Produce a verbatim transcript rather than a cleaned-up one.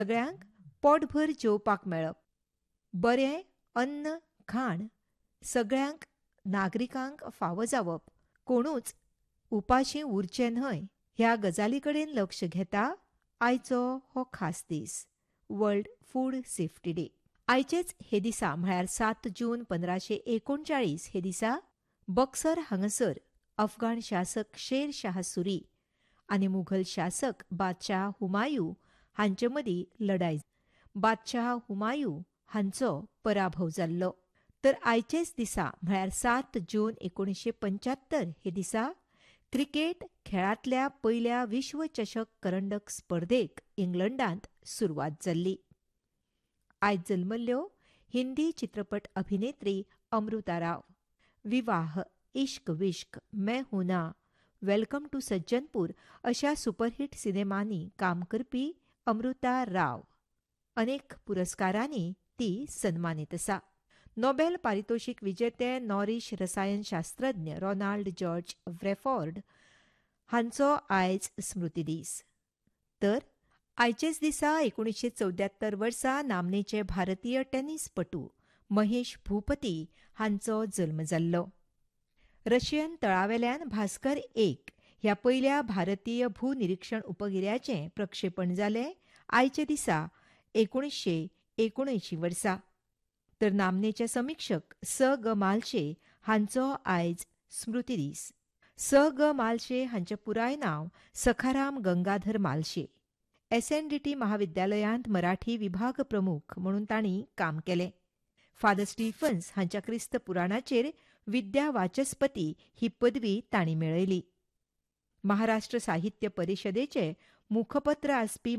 सगळ्यांक पोटभर जेवपाक मेळप, बरें अन्न खाण सगळ्यांक नागरिकांक फावो जावप, कोणूच उपाशी उरचे न्हय ह्या गजाली कडेन लक्ष घेता आयचो हो खास दीस वर्ल्ड फूड सेफ्टी डे. आयचेच हे दिसा म्हळ्यार सात जून पंदराशे एकोणचाळीस हे दिसा बक्सर हांगासर अफगाण शासक शेर शाह सुरी आनी मुघल शासक बादशाह हुमायूं हांचे मदीं लढाय. बादशाह हुमायूं हांचो पराभव जाल्लो. तर आयचेच दिसा म्हळ्यार सात जून एकोणीसशे पंच्यात्तर हे दिसा क्रिकेट खेळांतल्या पयल्या विश्वचषक करंडक स्पर्धेक इंग्लंडांत सुरवात जाल्ली. आयज जल्मल्ल्यो हिंदी चित्रपट अभिनेत्री अमृता राव. विवाह, इश्क विश्क, मैं हूं ना, वेलकम टू सज्जनपूर अशा सुपरहिट सिनेमांनी काम करपी अमृता राव अनेक पुरस्कारांनी ती सन्मानीत आसा. नोबेल पारितोषिक विजेते नॉरिश रसायनशास्त्रज्ञ रोनाल्ड जॉर्ज व्रेफोर्ड हांचो आयज स्मृती दीस. तर आयचेच दिसा एकोणीसशे चौद्यात्तर वर्सा नामनेचे भारतीय टेनिसपटू महेश भूपती हांचो जल्म जाल्लो. रशियन तळावेल्यान भास्कर एक ह्या पयल्या भारतीय भूनिरीक्षण उपगिऱ्याचें प्रक्षेपण जालें आयचे दिसा एकोणीसशे एकोणऐंशी वर्सा. तर नामनेचे समीक्षक स ग मालशे हांचो आयज स्मृती दीस. स ग मालशे हांचें पुराय नांव सखाराम गंगाधर मालशे. एस एन डी टी महाविद्यालयांत मराठी विभाग प्रमुख म्हणून तांणी काम केलें. फादर स्टीफन्स हांच्या क्रिस्त पुराणाचेर विद्या वाचस्पती ही पदवी तांणी मेळयली. महाराष्ट्र साहित्य परिशदेचे मुखपत्र आसपी